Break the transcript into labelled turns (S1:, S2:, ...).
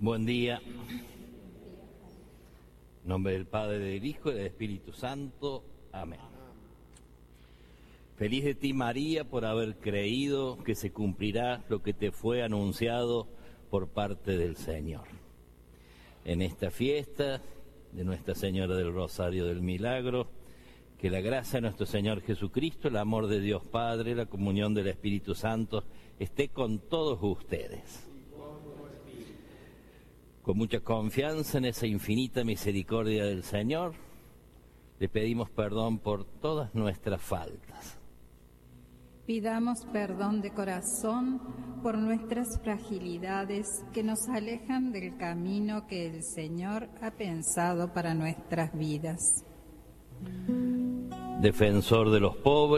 S1: Buen día. En nombre del Padre, del Hijo y del Espíritu Santo. Amén. Feliz de ti, María, por haber creído que se cumplirá lo que te fue anunciado por parte del Señor. En esta fiesta de Nuestra Señora del Rosario del Milagro, que la gracia de nuestro Señor Jesucristo, el amor de Dios Padre, la comunión del Espíritu Santo esté con todos ustedes. Con mucha confianza en esa infinita misericordia del Señor, le pedimos perdón por todas nuestras faltas.
S2: Pidamos perdón de corazón por nuestras fragilidades que nos alejan del camino que el Señor ha pensado para nuestras vidas.
S1: Defensor de los pobres,